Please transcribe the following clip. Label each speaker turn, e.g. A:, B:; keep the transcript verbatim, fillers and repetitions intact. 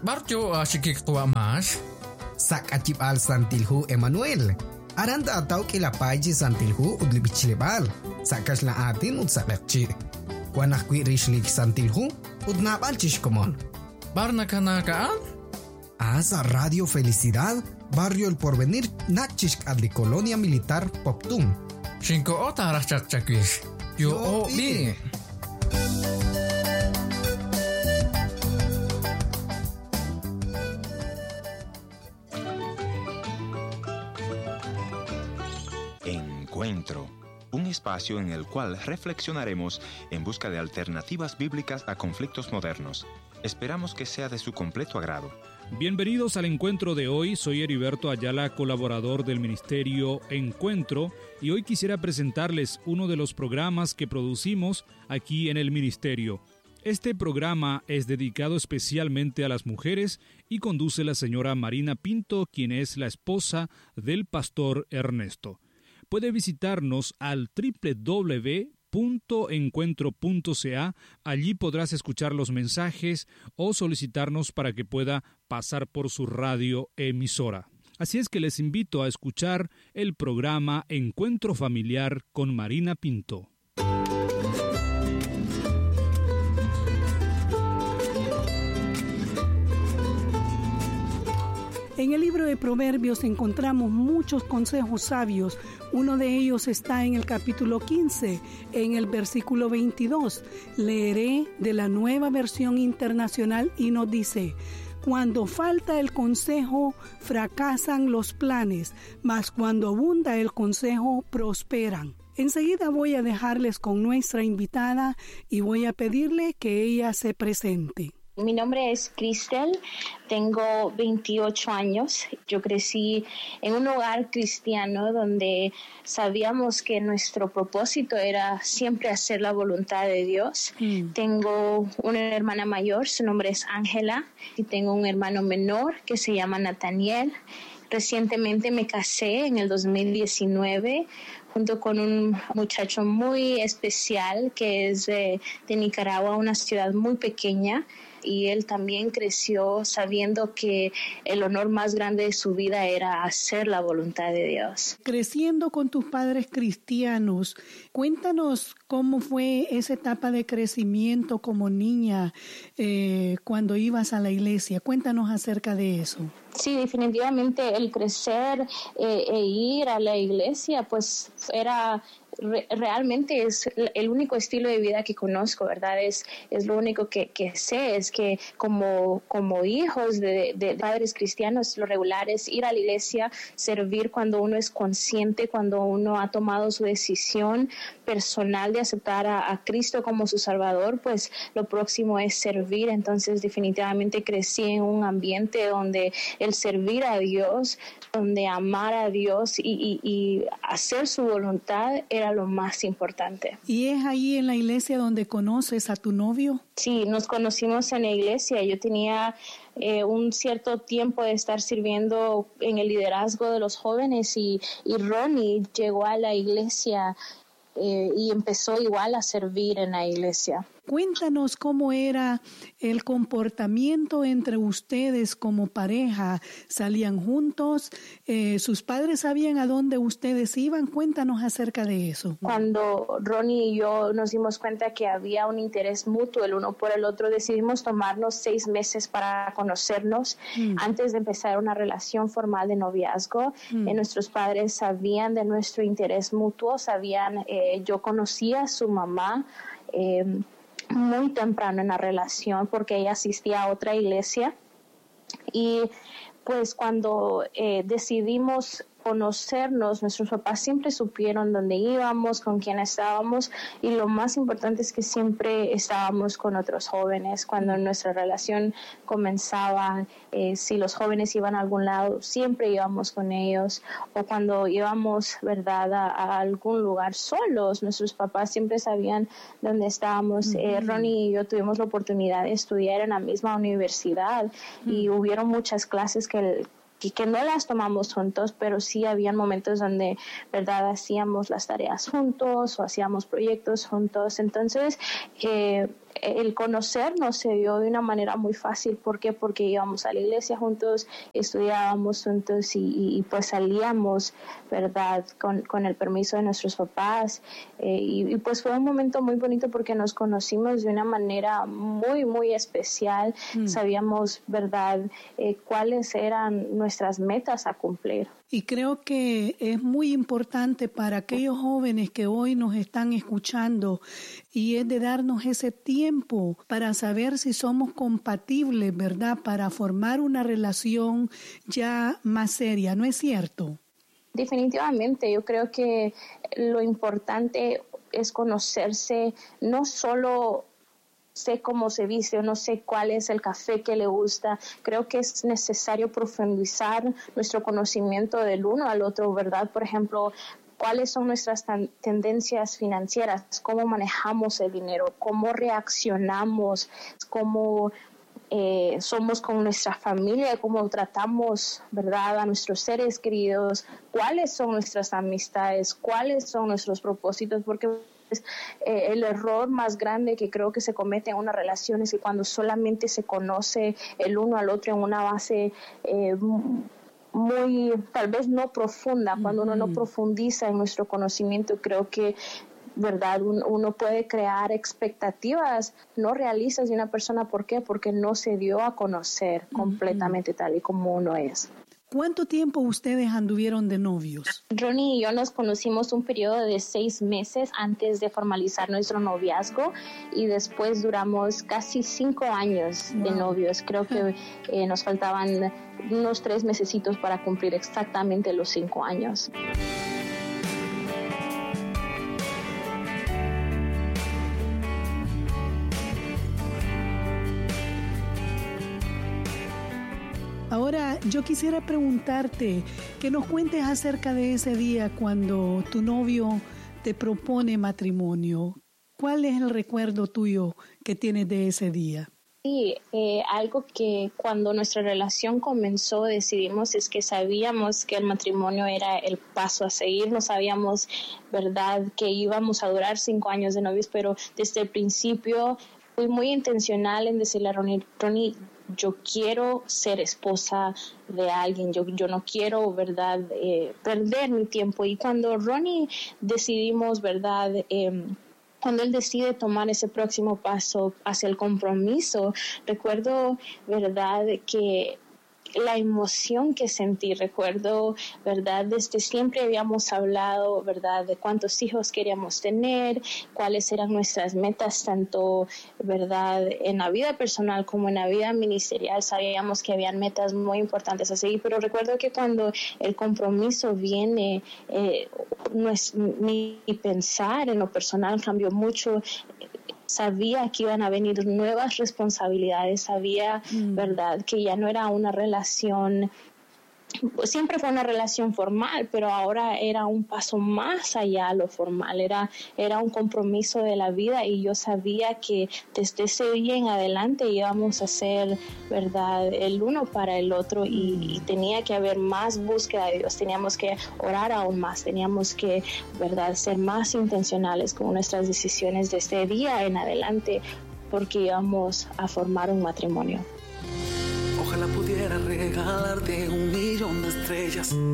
A: Barjo asyikik tua mas.
B: Sak acip al santilhu Emmanuel. Aranda atau kila paji santilhu udli bichlebal. Sakas la atin ud sakakci. Kuanah kui rishlik santilhu ud nabal chishkomon.
A: Barna kanakaan?
B: Asa Radio Felicidad, Barrio El Porvenir, Nakchishk adli Colonia Militar Poptum.
A: Shinko ota rachak chakwish. Yo o bi.
C: Encuentro, un espacio en el cual reflexionaremos en busca de alternativas bíblicas a conflictos modernos. Esperamos que sea de su completo agrado.
D: Bienvenidos al encuentro de hoy. Soy Heriberto Ayala, colaborador del Ministerio Encuentro, y hoy quisiera presentarles uno de los programas que producimos aquí en el Ministerio. Este programa es dedicado especialmente a las mujeres y conduce la señora Marina Pinto, quien es la esposa del pastor Ernesto. Puede visitarnos al doble u doble u doble u punto encuentro punto c a. Allí podrás escuchar los mensajes o solicitarnos para que pueda pasar por su radio emisora. Así es que les invito a escuchar el programa Encuentro Familiar con Marina Pinto.
E: En el libro de Proverbios encontramos muchos consejos sabios. Uno de ellos está en el capítulo quince, en el versículo veintidós. Leeré de la Nueva Versión Internacional y nos dice: cuando falta el consejo, fracasan los planes, mas cuando abunda el consejo, prosperan. Enseguida voy a dejarles con nuestra invitada y voy a pedirle que ella se presente.
F: Mi nombre es Cristel, tengo veintiocho años. Yo crecí en un hogar cristiano donde sabíamos que nuestro propósito era siempre hacer la voluntad de Dios. Mm. Tengo una hermana mayor, su nombre es Ángela, y tengo un hermano menor que se llama Nathaniel. Recientemente me casé en el dos mil diecinueve junto con un muchacho muy especial que es de, de Nicaragua, una ciudad muy pequeña. Y él también creció sabiendo que el honor más grande de su vida era hacer la voluntad de Dios.
E: Creciendo con tus padres cristianos, cuéntanos cómo fue esa etapa de crecimiento como niña eh, cuando ibas a la iglesia. Cuéntanos acerca de eso.
F: Sí, definitivamente el crecer eh, e ir a la iglesia, pues era... Re- realmente es el único estilo de vida que conozco, ¿verdad? Es, es lo único que, que sé, es que como, como hijos de, de padres cristianos, lo regular es ir a la iglesia, servir cuando uno es consciente, cuando uno ha tomado su decisión personal de aceptar a, a Cristo como su Salvador, pues lo próximo es servir. Entonces definitivamente crecí en un ambiente donde el servir a Dios, donde amar a Dios y, y, y hacer su voluntad era lo más importante.
E: ¿Y es ahí en la iglesia donde conoces a tu novio?
F: Sí, nos conocimos en la iglesia. Yo tenía eh, un cierto tiempo de estar sirviendo en el liderazgo de los jóvenes y, y Ronnie llegó a la iglesia eh, y empezó igual a servir en la iglesia.
E: Cuéntanos cómo era el comportamiento entre ustedes como pareja. ¿Salían juntos? Eh, ¿Sus padres sabían a dónde ustedes iban? Cuéntanos acerca de eso.
F: Cuando Ronnie y yo nos dimos cuenta que había un interés mutuo el uno por el otro, decidimos tomarnos seis meses para conocernos mm. antes de empezar una relación formal de noviazgo. Mm. Eh, nuestros padres sabían de nuestro interés mutuo, sabían, eh, yo conocía a su mamá, eh, muy temprano en la relación porque ella asistía a otra iglesia y pues cuando eh, decidimos conocernos, nuestros papás siempre supieron dónde íbamos, con quién estábamos y lo más importante es que siempre estábamos con otros jóvenes. Cuando nuestra relación comenzaba, eh, si los jóvenes iban a algún lado, siempre íbamos con ellos o cuando íbamos, ¿verdad?, a, a algún lugar solos, nuestros papás siempre sabían dónde estábamos. Uh-huh. Eh, Ronnie y yo tuvimos la oportunidad de estudiar en la misma universidad uh-huh. y hubieron muchas clases que el Y que no las tomamos juntos, pero sí habían momentos donde, ¿verdad?, hacíamos las tareas juntos o hacíamos proyectos juntos. Entonces, eh, el conocernos se dio de una manera muy fácil. ¿Por qué? Porque íbamos a la iglesia juntos, estudiábamos juntos y, y, y pues salíamos, ¿verdad? Con, con el permiso de nuestros papás. Eh, y, y pues fue un momento muy bonito porque nos conocimos de una manera muy, muy especial. Mm. Sabíamos, ¿verdad? Eh, cuáles eran nuestras metas a cumplir.
E: Y creo que es muy importante para aquellos jóvenes que hoy nos están escuchando y es de darnos ese tiempo para saber si somos compatibles, ¿verdad? Para formar una relación ya más seria, ¿no es cierto?
F: Definitivamente, yo creo que lo importante es conocerse, no solo sé cómo se viste o no sé cuál es el café que le gusta. Creo que es necesario profundizar nuestro conocimiento del uno al otro, ¿verdad? Por ejemplo, cuáles son nuestras tan- tendencias financieras, cómo manejamos el dinero, cómo reaccionamos, cómo eh, somos con nuestra familia, cómo tratamos, ¿verdad?, a nuestros seres queridos, cuáles son nuestras amistades, cuáles son nuestros propósitos, porque Eh, el error más grande que creo que se comete en una relación es que cuando solamente se conoce el uno al otro en una base eh, muy, tal vez no profunda, cuando uno no profundiza en nuestro conocimiento, creo que, ¿verdad?, uno puede crear expectativas no realistas de una persona. ¿Por qué? Porque no se dio a conocer completamente tal y como uno es.
E: ¿Cuánto tiempo ustedes anduvieron de novios?
F: Ronnie y yo nos conocimos un periodo de seis meses antes de formalizar nuestro noviazgo y después duramos casi cinco años wow. de novios. Creo que eh, nos faltaban unos tres mesecitos para cumplir exactamente los cinco años.
E: Ahora, yo quisiera preguntarte que nos cuentes acerca de ese día cuando tu novio te propone matrimonio. ¿Cuál es el recuerdo tuyo que tienes de ese día?
F: Sí, eh, algo que cuando nuestra relación comenzó decidimos es que sabíamos que el matrimonio era el paso a seguir. No sabíamos, ¿verdad?, que íbamos a durar cinco años de novios, pero desde el principio fui muy intencional en decirle a Ronnie, Ronnie, yo quiero ser esposa de alguien, yo, yo no quiero, ¿verdad?, eh, perder mi tiempo. Y cuando Ronnie decidimos, ¿verdad?, eh, cuando él decide tomar ese próximo paso hacia el compromiso, recuerdo, ¿verdad?, que la emoción que sentí, recuerdo, ¿verdad?, desde siempre habíamos hablado, ¿verdad?, de cuántos hijos queríamos tener, cuáles eran nuestras metas, tanto, ¿verdad?, en la vida personal como en la vida ministerial. Sabíamos que habían metas muy importantes a seguir, pero recuerdo que cuando el compromiso viene, eh, no es, mi pensar en lo personal cambió mucho. Sabía que iban a venir nuevas responsabilidades, sabía, mm. ¿verdad?, que ya no era una relación, siempre fue una relación formal, pero ahora era un paso más allá de lo formal, era, era un compromiso de la vida y yo sabía que desde ese día en adelante íbamos a ser, ¿verdad?, el uno para el otro y, y tenía que haber más búsqueda de Dios, teníamos que orar aún más, teníamos que, ¿verdad?, ser más intencionales con nuestras decisiones de este día en adelante porque íbamos a formar un matrimonio.
G: Ojalá pudiera regalarte un millón de estrellas